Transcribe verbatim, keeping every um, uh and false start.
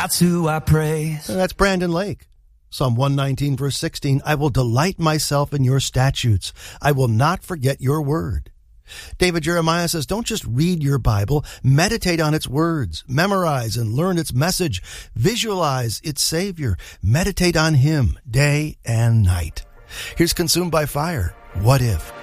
That's who I praise. And that's Brandon Lake. Psalm one nineteen, verse sixteen, I will delight myself in your statutes. I will not forget your word. David Jeremiah says, don't just read your Bible, meditate on its words, memorize and learn its message, visualize its Savior, meditate on him day and night. Here's Consumed by Fire. What if?